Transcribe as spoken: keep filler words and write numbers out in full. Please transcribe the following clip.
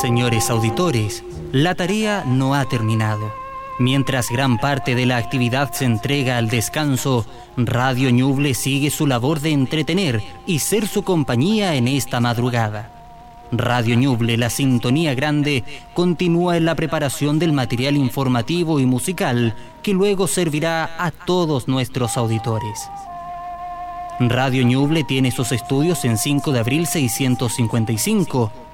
Señores auditores, la tarea no ha terminado. Mientras gran parte de la actividad se entrega al descanso, Radio Ñuble sigue su labor de entretener y ser su compañía en esta madrugada. Radio Ñuble, la sintonía grande, continúa en la preparación del material informativo y musical que luego servirá a todos nuestros auditores. Radio Ñuble tiene sus estudios en cinco de abril seiscientos cincuenta y cinco,